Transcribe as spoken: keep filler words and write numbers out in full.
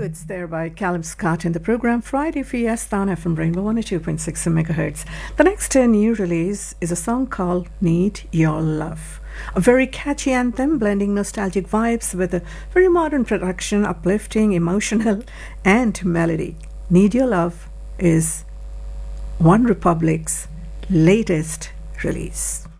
It's there by Callum Scott in the program Friday Fiesta on F M Rainbow one oh two point six megahertz. The next uh, new release is a song called Need Your Love. A very catchy anthem blending nostalgic vibes with a very modern production, uplifting, emotional, and melody. Need Your Love is One Republic's latest release.